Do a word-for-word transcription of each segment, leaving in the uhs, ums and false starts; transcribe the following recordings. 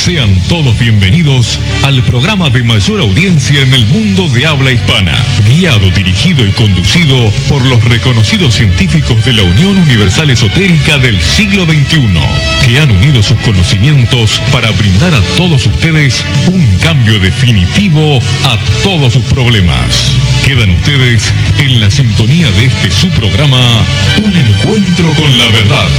Sean todos bienvenidos al programa de mayor audiencia en el mundo de habla hispana, guiado, dirigido y conducido por los reconocidos científicos de la Unión Universal Esotérica del siglo veintiuno, que han unido sus conocimientos para brindar a todos ustedes un cambio definitivo a todos sus problemas. Quedan ustedes en la sintonía de este su programa, Un Encuentro con la Verdad.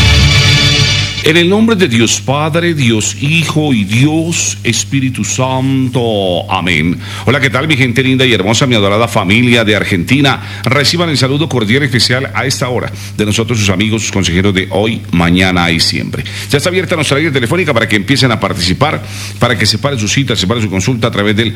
En el nombre de Dios Padre, Dios Hijo y Dios Espíritu Santo. Amén. Hola, ¿qué tal mi gente linda y hermosa, mi adorada familia de Argentina? Reciban el saludo cordial y especial a esta hora de nosotros, sus amigos, sus consejeros de hoy, mañana y siempre. Ya está abierta nuestra línea telefónica para que empiecen a participar, para que separen su cita, separen su consulta a través del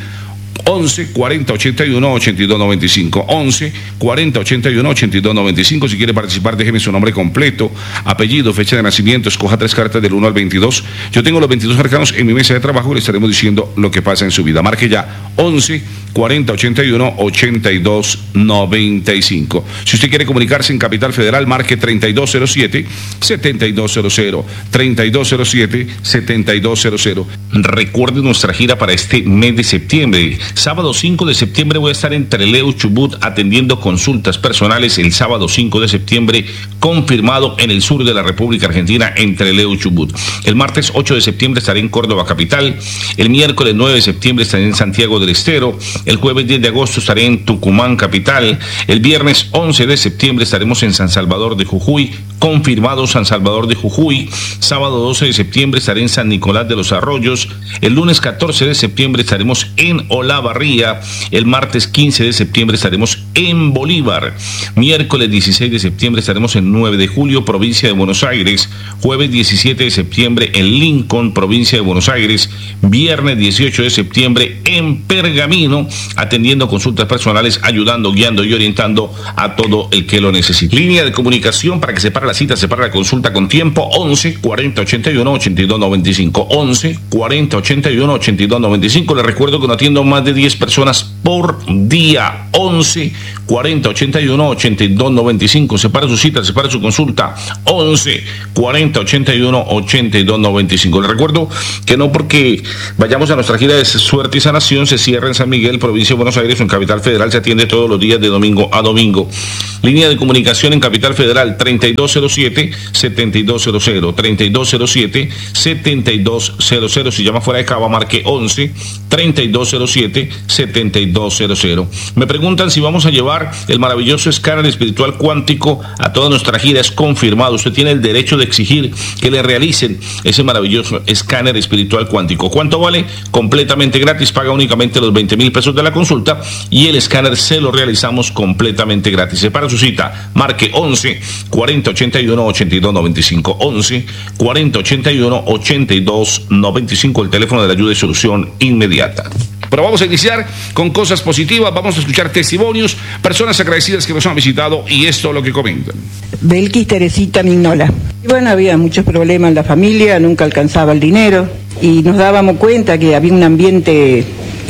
once cuarenta ochenta y uno ochenta y dos noventa y cinco, once cuarenta ochenta y uno ochenta y dos noventa y cinco. Si quiere participar, déjeme su nombre completo, apellido, fecha de nacimiento, escoja tres cartas del uno al veintidós. Yo tengo los veintidós arcanos en mi mesa de trabajo y le estaremos diciendo lo que pasa en su vida. Marque ya once cuarenta ochenta y uno ochenta y dos noventa y cinco. Si usted quiere comunicarse en Capital Federal, marque treinta y dos cero siete setenta y dos cero cero, treinta y dos cero siete setenta y dos cero cero. Recuerde nuestra gira para este mes de septiembre. Sábado cinco de septiembre voy a estar en Trelew, Chubut, atendiendo consultas personales. El sábado cinco de septiembre, confirmado en el sur de la República Argentina, en Trelew, Chubut. El martes ocho de septiembre estaré en Córdoba capital. El miércoles nueve de septiembre estaré en Santiago del Estero. El jueves diez de agosto estaré en Tucumán capital. El viernes once de septiembre estaremos en San Salvador de Jujuy, confirmado San Salvador de Jujuy. Sábado doce de septiembre estaré en San Nicolás de los Arroyos. El lunes catorce de septiembre estaremos en Olavarría. El martes quince de septiembre estaremos en Bolívar. Miércoles dieciséis de septiembre estaremos en nueve de julio, provincia de Buenos Aires. Jueves diecisiete de septiembre en Lincoln, provincia de Buenos Aires. Viernes dieciocho de septiembre en Pergamino, atendiendo consultas personales, ayudando, guiando y orientando a todo el que lo necesite. Línea de comunicación para que separe la cita, separe la consulta con tiempo, once cuarenta ochenta y uno ochenta y dos noventa y cinco, once cuarenta ochenta y uno ochenta y dos noventa y cinco. Les recuerdo que no atiendo más de diez personas por día, once cuarenta ochenta y uno ochenta y dos noventa y cinco. Separe su cita, separe su consulta, once cuarenta ochenta y uno ochenta y dos noventa y cinco. Les recuerdo que no porque vayamos a nuestra gira de suerte y sanación se cierra en San Miguel, provincia de Buenos Aires, o en Capital Federal se atiende todos los días de domingo a domingo. Línea de comunicación en Capital Federal, treinta y dos cero siete setenta y dos cero cero, treinta y dos cero siete setenta y dos cero cero. Si llama fuera de Cava, marque once treinta y dos cero siete setenta y dos cero cero. Me preguntan si vamos a llevar el maravilloso escáner espiritual cuántico a toda nuestra gira. Es confirmado. Usted tiene el derecho de exigir que le realicen ese maravilloso escáner espiritual cuántico. ¿Cuánto vale? Completamente gratis. Paga únicamente los veinte mil pesos de la consulta y el escáner se lo realizamos completamente gratis. Separa su cita, marque once cuarenta ochenta y uno ochenta y dos noventa y cinco, once cuarenta ochenta y uno ochenta y dos noventa y cinco, el teléfono de la ayuda y solución inmediata. Pero vamos a iniciar con cosas positivas, vamos a escuchar testimonios, personas agradecidas que nos han visitado y esto es lo que comentan. Belkis Teresita Mignola. Y bueno, había muchos problemas en la familia, nunca alcanzaba el dinero y nos dábamos cuenta que había un ambiente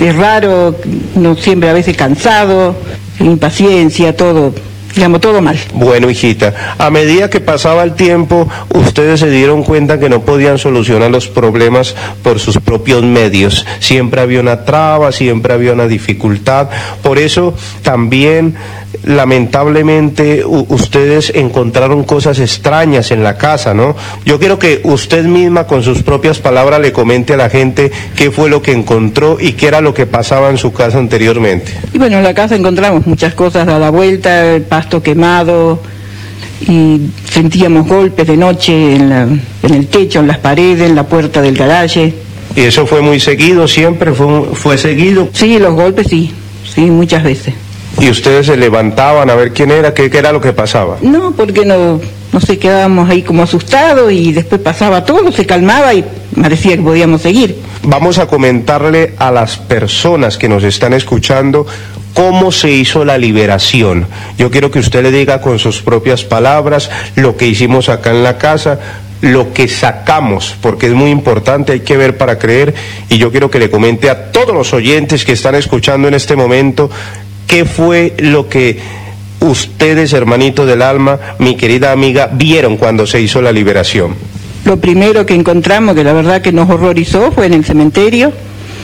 raro, no siempre a veces cansado, impaciencia, todo. Digamos, todo mal. Bueno, hijita, a medida que pasaba el tiempo, ustedes se dieron cuenta que no podían solucionar los problemas por sus propios medios. Siempre había una traba, siempre había una dificultad. Por eso también, lamentablemente, ustedes encontraron cosas extrañas en la casa, ¿no? Yo quiero que usted misma, con sus propias palabras, le comente a la gente qué fue lo que encontró y qué era lo que pasaba en su casa anteriormente. Y bueno, en la casa encontramos muchas cosas a la vuelta, el pasto quemado, y sentíamos golpes de noche en, la, en el techo, en las paredes, en la puerta del garaje. ¿Y eso fue muy seguido, siempre fue, fue seguido? Sí, los golpes sí, sí, muchas veces. ¿Y ustedes se levantaban a ver quién era, qué, qué era lo que pasaba? No, porque no, no sé, quedábamos ahí como asustados y después pasaba todo, se calmaba y parecía que podíamos seguir. Vamos a comentarle a las personas que nos están escuchando cómo se hizo la liberación. Yo quiero que usted le diga con sus propias palabras lo que hicimos acá en la casa, lo que sacamos, porque es muy importante, hay que ver para creer, y yo quiero que le comente a todos los oyentes que están escuchando en este momento qué fue lo que ustedes, hermanitos del alma, mi querida amiga, vieron cuando se hizo la liberación. Lo primero que encontramos, que la verdad que nos horrorizó, fue en el cementerio,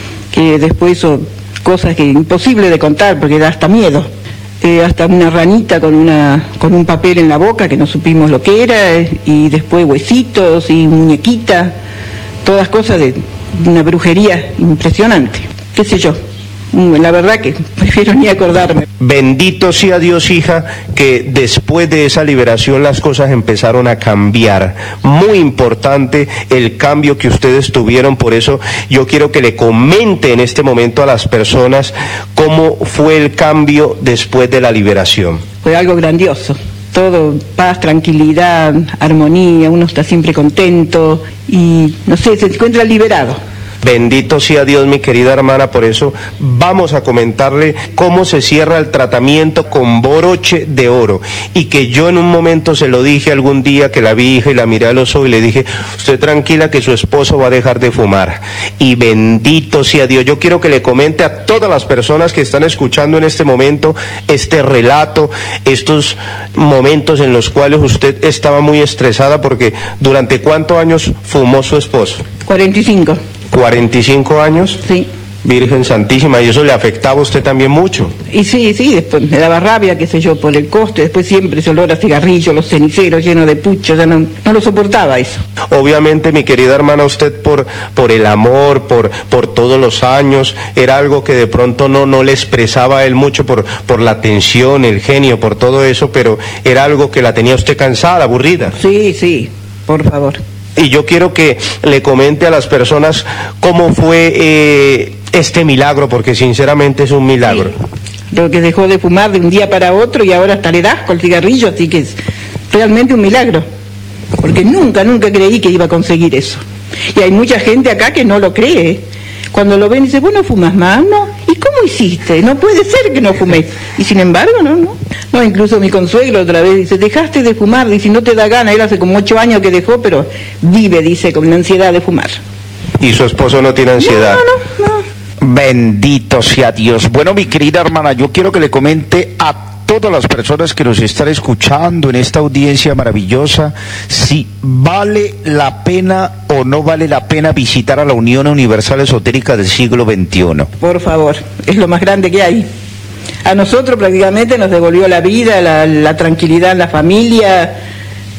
que después hizo cosas que imposible de contar porque da hasta miedo. Eh, hasta una ranita con una con un papel en la boca que no supimos lo que era, y después huesitos y muñequitas, todas cosas de una brujería impresionante, qué sé yo. La verdad que prefiero ni acordarme. Bendito sea Dios, hija, que después de esa liberación las cosas empezaron a cambiar. Muy importante el cambio que ustedes tuvieron, por eso yo quiero que le comente en este momento a las personas cómo fue el cambio después de la liberación. Fue algo grandioso. Todo paz, tranquilidad, armonía, uno está siempre contento y, no sé, se encuentra liberado. Bendito sea Dios, mi querida hermana, por eso vamos a comentarle cómo se cierra el tratamiento con broche de oro, y que yo en un momento se lo dije algún día que la vi, hija, y la miré a los ojos y le dije, usted tranquila que su esposo va a dejar de fumar, y bendito sea Dios. Yo quiero que le comente a todas las personas que están escuchando en este momento este relato, estos momentos en los cuales usted estaba muy estresada, porque ¿durante cuántos años fumó su esposo? cuarenta y cinco. ¿cuarenta y cinco años? Sí. Virgen Santísima, ¿y eso le afectaba a usted también mucho? Y sí, sí, después me daba rabia, qué sé yo, por el coste, después siempre ese olor a cigarrillo, los ceniceros llenos de puchos, ya no, no lo soportaba eso. Obviamente, mi querida hermana, usted por, por el amor, por, por todos los años, era algo que de pronto no, no le expresaba a él mucho por, por la tensión, el genio, por todo eso, pero era algo que la tenía usted cansada, aburrida. Sí, sí, por favor. Y yo quiero que le comente a las personas cómo fue eh, este milagro, porque sinceramente es un milagro. Sí. Lo que dejó de fumar de un día para otro y ahora hasta le da asco el cigarrillo, así que es realmente un milagro. Porque nunca, nunca creí que iba a conseguir eso. Y hay mucha gente acá que no lo cree. Cuando lo ven dice, ¿vos no fumas más? No. ¿Y cómo hiciste? No puede ser que no fumes. Y sin embargo, no, no. No, incluso mi consuegro otra vez dice, dejaste de fumar, dice, no te da gana. Él hace como ocho años que dejó, pero vive, dice, con la ansiedad de fumar. ¿Y su esposo no tiene ansiedad? No, no, no. Bendito sea Dios. Bueno, mi querida hermana, yo quiero que le comente a todas las personas que nos están escuchando en esta audiencia maravillosa si vale la pena o no vale la pena visitar a la Unión Universal Esotérica del siglo veintiuno. Por favor, es lo más grande que hay. A nosotros prácticamente nos devolvió la vida, la, la tranquilidad en la familia,